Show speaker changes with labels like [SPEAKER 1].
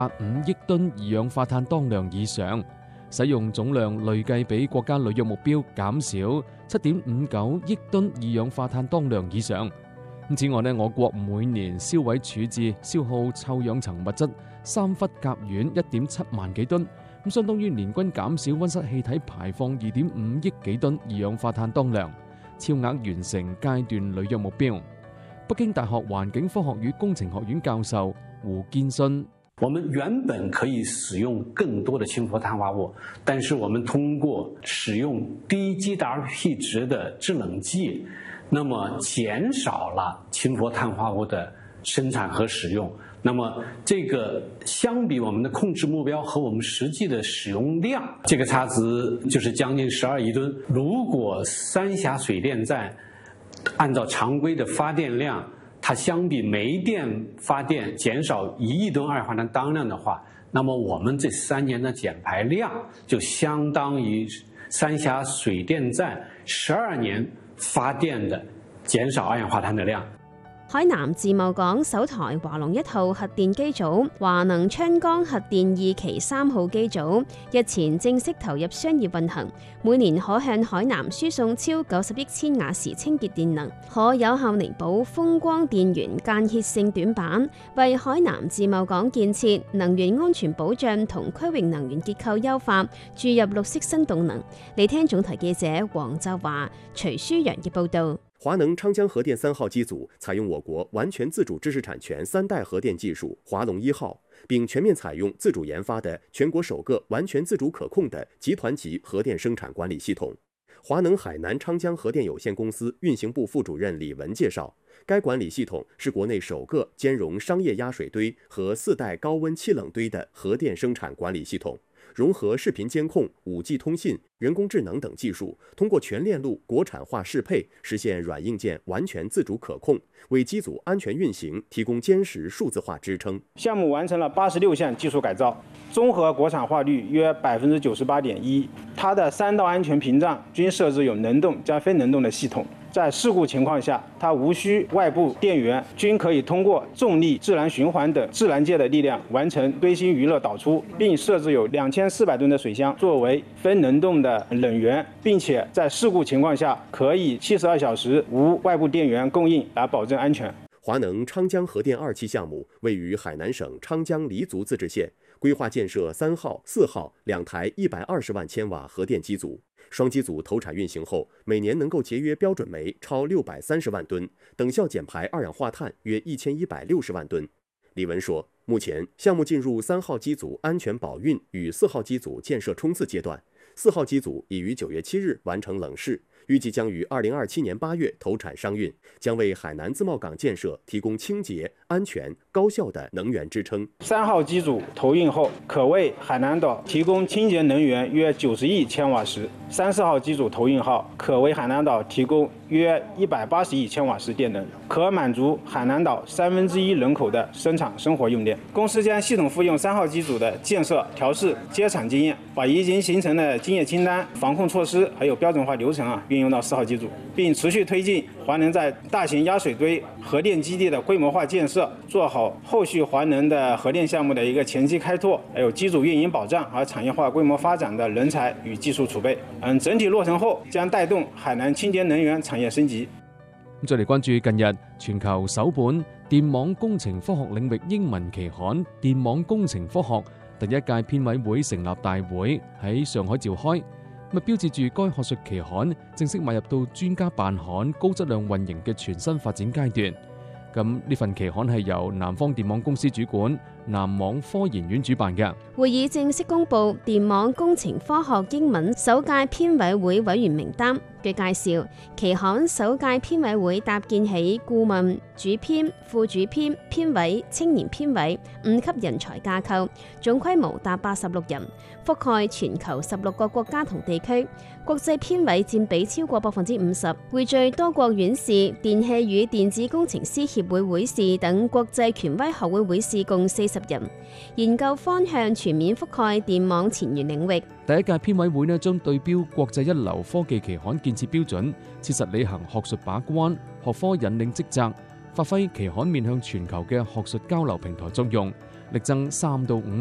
[SPEAKER 1] 5億噸二氧化碳當量以上，使用總量累計比國家履約目標減少7.59億噸二氧化碳當量以上。此外我國每年銷毀處置消耗臭氧層物質3氟甲烷1.7萬幾噸，相當於年均減少溫室氣體排放2.5億幾噸二氧化碳當量，超額完成階段履約目標。北京大學環境科學與工程學院教授胡建信：
[SPEAKER 2] 我們原本可以使用更多的氫氟碳化物，但是我們通過使用低 GWP 值的制冷劑，那麼減少了氫氟碳化物的生產和使用。那麼這個相比我們的控制目標和我們實際的使用量，這個差值就是將近12億噸。如果三峽水電站按照常規的發電量，它相比煤電發電減少1億噸二氧化碳當量的話，那麼我們這3年的減排量就相當於三峽水電站12年發電的減少二氧化碳的量。
[SPEAKER 3] 海南自貿港首台華龍1號核電機組、華能昌江核電2期3號機組日前正式投入商業運行，每年可向海南輸送超90億千瓦時清潔電能，可有效彌補風光電源間歇性短板，為海南自貿港建設、能源安全保障同區域能源結構優化注入綠色新動能。嚟聽總台記者黃澤華、徐舒陽嘅報導。
[SPEAKER 4] 華能昌江核電3號機組採用我國完全自主知識產權3代核電技術華龍1號，並全面採用自主研發的全國首個完全自主可控的集團級核電生產管理系統。華能海南昌江核電有限公司運行部副主任李文介紹，該管理系統是國內首個兼容商業壓水堆和4代高溫氣冷堆的核電生產管理系統，融合視頻監控、5G 通信、人工智能等技術，通過全鏈路國產化適配，實現軟硬件完全自主可控，為機組安全運行提供堅實數字化支撐。
[SPEAKER 5] 項目完成了86項技術改造，綜合國產化率約98.1%。它的3道安全屏障均設置有能動加非能動的系統。在事故情況下，它無需外部電源，均可以通過重力、自然循環等自然界的力量完成堆芯餘熱導出，並設置有2400噸的水箱作為非能動的冷源，並且在事故情況下可以72小時無外部電源供應來保證安全。
[SPEAKER 4] 華能昌江核電2期項目位於海南省昌江黎族自治縣，規劃建設3號、4號2台120萬千瓦核電機組。雙機組投產運行後，每年能夠節約標準煤超630萬噸，等效減排二氧化碳約1160萬噸。李文說，目前項目進入3號機組安全保運與4號機組建設衝刺階段，4號機組已於9月7日完成冷試，預計將於2027年8月投產商運，將為海南自貿港建設提供清潔、安全、高效的能源支撐。
[SPEAKER 5] 3號機組投運後，可為海南島提供清潔能源約90億千瓦時；3、4號機組投運後，可為海南島提供約180億千瓦時電能，可滿足海南島1/3人口的生產生活用電。公司將系統複用3號機組的建設、調試、接產經驗，把已經形成的經驗清單、防控措施還有標準化流程運用到4號機組，並持續推進華能在大型壓水堆核電基地的規模化建設，做好後續華能的核電項目的一個前期開拓，還有機組運營保障和產業化規模發展的人才與技術儲備。整體落成後將帶動海南清潔能源產業升級。
[SPEAKER 1] 再嚟關注近日全球首本電網工程科學領域英文期刊《電網工程科學》第1屆編委會成立大會喺上海召開，標誌住該學術期刊正式邁入到專家辦刊高質量運營嘅全新發展階段。咁呢份期刊係由南方電網公司主管南網科研院主辦嘅。
[SPEAKER 3] 會議正式公布電網工程科學英文首屆編委會委員名單。據介紹，期刊首屆編委會搭建起顧問、主編、副主編、編委、青年編委5級人才架構，總規模達86人，覆蓋全球16個國家同地區，國際編委佔比超過50%，匯聚多國院士、電氣與電子工程師協會會士等國際權威學會會士共40人，研究方向全面覆蓋電網前沿領域。
[SPEAKER 1] 第1屆編委會將對標國際一流科技期刊建設標準，切實履行學術把關、學科引領職責，發揮期刊面向全球嘅學術交流平台作用， 力爭3到5